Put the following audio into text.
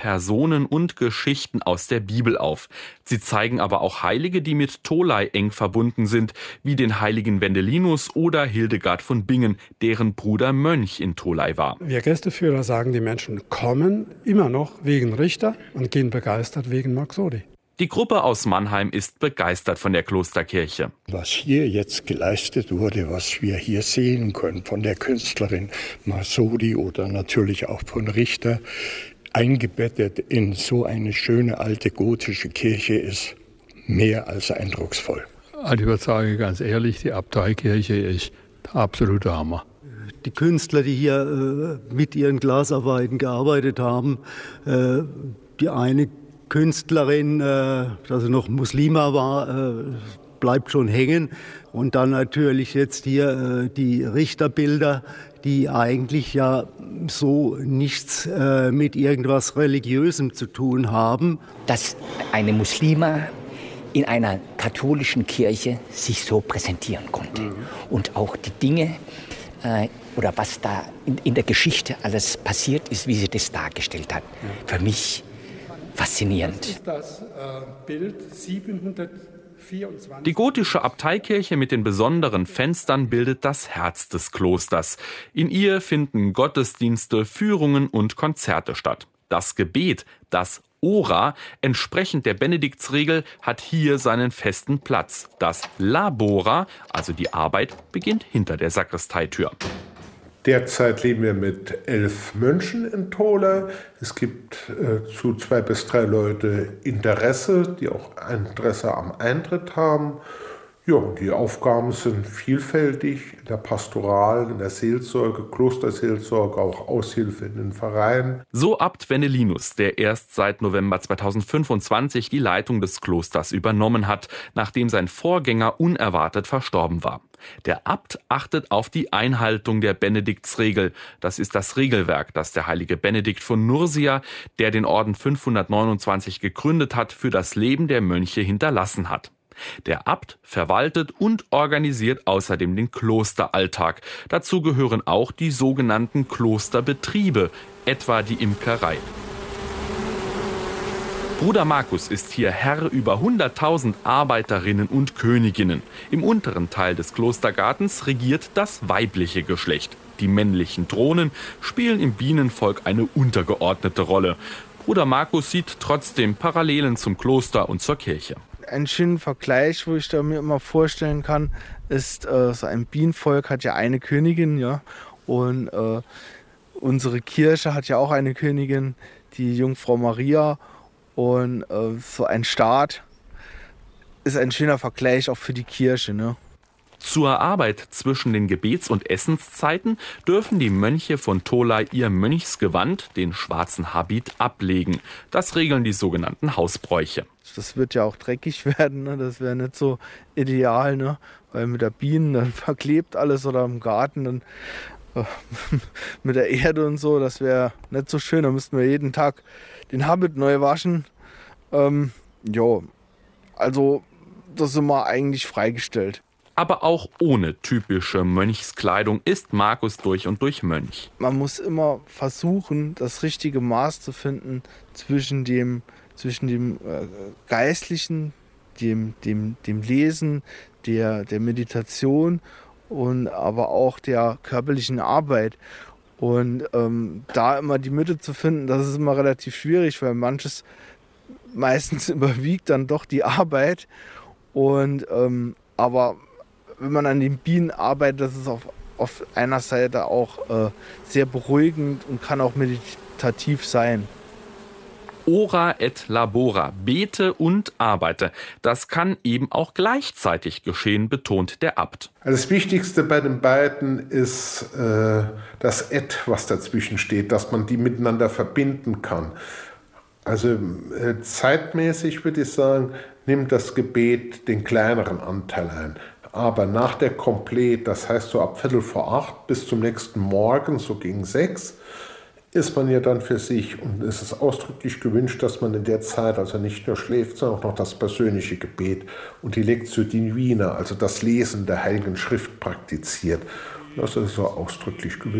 Personen und Geschichten aus der Bibel auf. Sie zeigen aber auch Heilige, die mit Tholey eng verbunden sind, wie den heiligen Wendelinus oder Hildegard von Bingen, deren Bruder Mönch in Tholey war. Wir Gästeführer sagen, die Menschen kommen immer noch wegen Richter und gehen begeistert wegen Maxodi. Die Gruppe aus Mannheim ist begeistert von der Klosterkirche. Was hier jetzt geleistet wurde, was wir hier sehen können von der Künstlerin Maxodi oder natürlich auch von Richter, eingebettet in so eine schöne alte gotische Kirche, ist mehr als eindrucksvoll. Also ich würde sagen, ganz ehrlich, die Abteikirche ist der absolute Hammer. Die Künstler, die hier mit ihren Glasarbeiten gearbeitet haben, die eine Künstlerin, dass sie noch Muslima war, bleibt schon hängen. Und dann natürlich jetzt hier die Richterbilder, die eigentlich ja so nichts mit irgendwas Religiösem zu tun haben. Dass eine Muslima in einer katholischen Kirche sich so präsentieren konnte. Und auch die Dinge oder was da in der Geschichte alles passiert ist, wie sie das dargestellt hat. Für mich faszinierend. Das ist das Bild 724. Die gotische Abteikirche mit den besonderen Fenstern bildet das Herz des Klosters. In ihr finden Gottesdienste, Führungen und Konzerte statt. Das Gebet, das Ora, entsprechend der Benediktsregel, hat hier seinen festen Platz. Das Labora, also die Arbeit, beginnt hinter der Sakristeitür. Derzeit leben wir mit 11 Mönchen in Tholey. Es gibt zu 2 bis 3 Leute Interesse, die auch Interesse am Eintritt haben. Ja, die Aufgaben sind vielfältig, in der Pastoral, in der Seelsorge, Klosterseelsorge, auch Aushilfe in den Vereinen. So Abt Wendelinus, der erst seit November 2025 die Leitung des Klosters übernommen hat, nachdem sein Vorgänger unerwartet verstorben war. Der Abt achtet auf die Einhaltung der Benediktsregel. Das ist das Regelwerk, das der heilige Benedikt von Nursia, der den Orden 529 gegründet hat, für das Leben der Mönche hinterlassen hat. Der Abt verwaltet und organisiert außerdem den Klosteralltag. Dazu gehören auch die sogenannten Klosterbetriebe, etwa die Imkerei. Bruder Markus ist hier Herr über 100.000 Arbeiterinnen und Königinnen. Im unteren Teil des Klostergartens regiert das weibliche Geschlecht. Die männlichen Drohnen spielen im Bienenvolk eine untergeordnete Rolle. Bruder Markus sieht trotzdem Parallelen zum Kloster und zur Kirche. Ein schöner Vergleich, wo ich da mir immer vorstellen kann, ist, so ein Bienenvolk hat ja eine Königin, ja, und unsere Kirche hat ja auch eine Königin, die Jungfrau Maria, und so ein Staat ist ein schöner Vergleich auch für die Kirche, ne? Zur Arbeit zwischen den Gebets- und Essenszeiten dürfen die Mönche von Tholey ihr Mönchsgewand, den schwarzen Habit, ablegen. Das regeln die sogenannten Hausbräuche. Das wird ja auch dreckig werden, ne? Das wäre nicht so ideal, ne? Weil mit der Bienen dann verklebt alles oder im Garten dann mit der Erde und so, das wäre nicht so schön. Da müssten wir jeden Tag den Habit neu waschen. Also das sind wir eigentlich freigestellt. Aber auch ohne typische Mönchskleidung ist Markus durch und durch Mönch. Man muss immer versuchen, das richtige Maß zu finden zwischen dem Geistlichen, dem Lesen, der Meditation und aber auch der körperlichen Arbeit. Und da immer die Mitte zu finden, das ist immer relativ schwierig, weil meistens überwiegt dann doch die Arbeit. Und aber wenn man an den Bienen arbeitet, das ist auf einer Seite auch sehr beruhigend und kann auch meditativ sein. Ora et labora, bete und arbeite. Das kann eben auch gleichzeitig geschehen, betont der Abt. Also das Wichtigste bei den beiden ist das Et, was dazwischen steht, dass man die miteinander verbinden kann. Also zeitmäßig würde ich sagen, nimmt das Gebet den kleineren Anteil ein. Aber nach der Komplett, das heißt so ab 7:45 bis zum nächsten Morgen, so gegen 6, ist man ja dann für sich. Und es ist ausdrücklich gewünscht, dass man in der Zeit also nicht nur schläft, sondern auch noch das persönliche Gebet und die Lectio Divina, also das Lesen der Heiligen Schrift praktiziert. Das ist so ausdrücklich gewünscht.